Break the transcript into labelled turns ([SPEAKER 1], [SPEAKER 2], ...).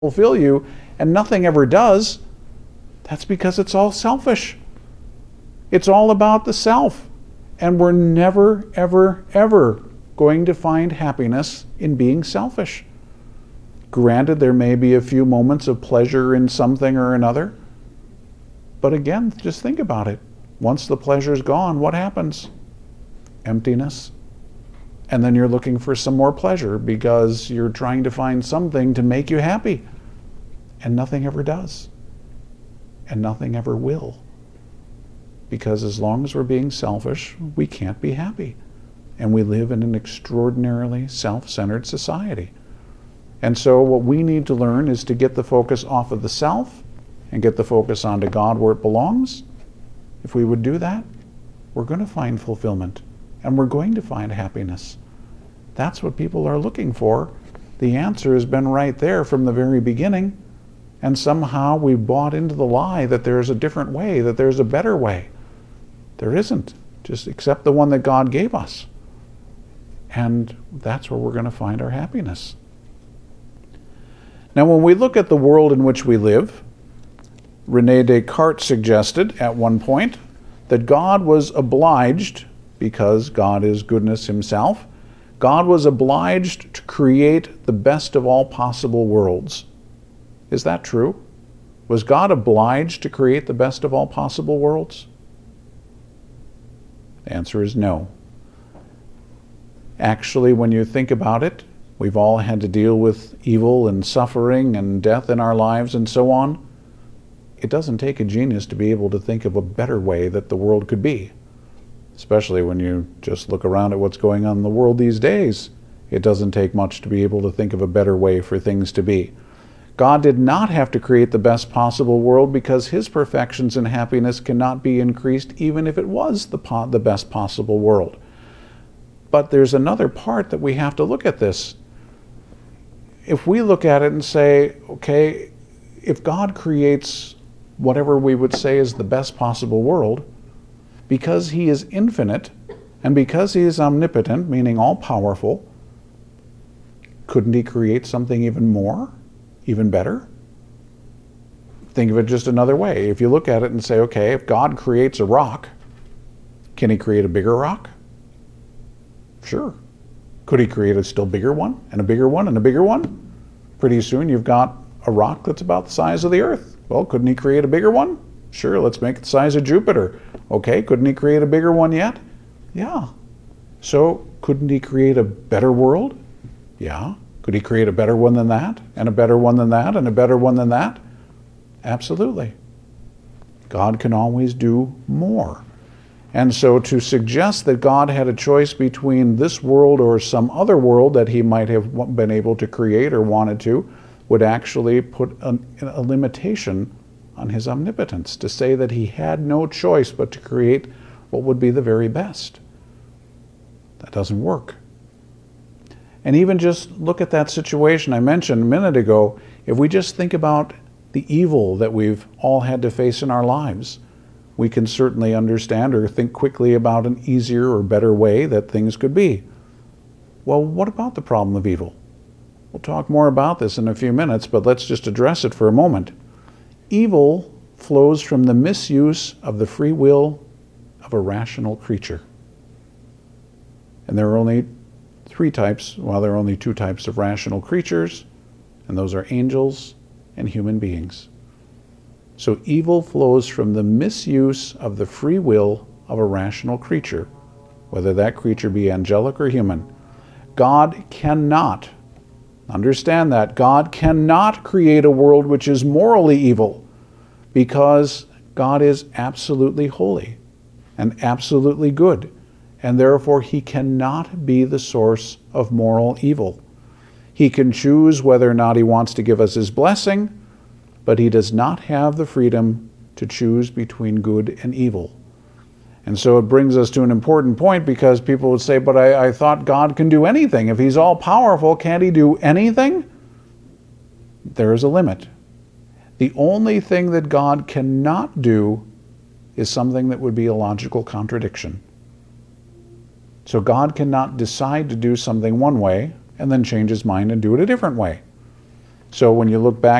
[SPEAKER 1] fulfill you and nothing ever does, that's because it's all selfish. It's all about the self. And we're never, ever, ever going to find happiness in being selfish. Granted, there may be a few moments of pleasure in something or another. But again, just think about it. Once the pleasure's gone, what happens? Emptiness. And then you're looking for some more pleasure because you're trying to find something to make you happy. And nothing ever does. And nothing ever will. Because as long as we're being selfish, we can't be happy. And we live in an extraordinarily self-centered society. And so what we need to learn is to get the focus off of the self and get the focus onto God where it belongs. If we would do that, we're going to find fulfillment and we're going to find happiness. That's what people are looking for. The answer has been right there from the very beginning. And somehow we bought into the lie that there's a different way, that there's a better way. There isn't. Just accept the one that God gave us. And that's where we're going to find our happiness. Now, when we look at the world in which we live, René Descartes suggested at one point that God was obliged, because God is goodness himself, God was obliged to create the best of all possible worlds. Is that true? Was God obliged to create the best of all possible worlds? The answer is no. Actually, when you think about it, we've all had to deal with evil and suffering and death in our lives and so on. It doesn't take a genius to be able to think of a better way that the world could be. Especially when you just look around at what's going on in the world these days. It doesn't take much to be able to think of a better way for things to be. God did not have to create the best possible world because his perfections and happiness cannot be increased even if it was the best possible world. But there's another part that we have to look at this. If we look at it and say, okay, if God creates whatever we would say is the best possible world, because he is infinite and because he is omnipotent, meaning all-powerful, couldn't he create something even more, even better? Think of it just another way. If you look at it and say, okay, if God creates a rock, can he create a bigger rock? Sure. Could he create a still bigger one, and a bigger one, and a bigger one? Pretty soon you've got a rock that's about the size of the Earth. Well, couldn't he create a bigger one? Sure, let's make it the size of Jupiter. Okay, couldn't he create a bigger one yet? Yeah. So, couldn't he create a better world? Yeah. Could he create a better one than that? And a better one than that? And a better one than that? Absolutely. God can always do more. And so to suggest that God had a choice between this world or some other world that he might have been able to create or wanted to would actually put a limitation on his omnipotence, to say that he had no choice but to create what would be the very best. That doesn't work. And even just look at that situation I mentioned a minute ago. If we just think about the evil that we've all had to face in our lives, we can certainly understand or think quickly about an easier or better way that things could be. Well, what about the problem of evil? We'll talk more about this in a few minutes, but let's just address it for a moment. Evil flows from the misuse of the free will of a rational creature. And there are only there are only two types of rational creatures, and those are angels and human beings. So evil flows from the misuse of the free will of a rational creature, whether that creature be angelic or human. God cannot, understand that, God cannot create a world which is morally evil, because God is absolutely holy and absolutely good, and therefore he cannot be the source of moral evil. He can choose whether or not he wants to give us his blessing, but he does not have the freedom to choose between good and evil. And so it brings us to an important point, because people would say, but I thought God can do anything. If he's all powerful, can't he do anything? There is a limit. The only thing that God cannot do is something that would be a logical contradiction. So God cannot decide to do something one way and then change his mind and do it a different way. So when you look back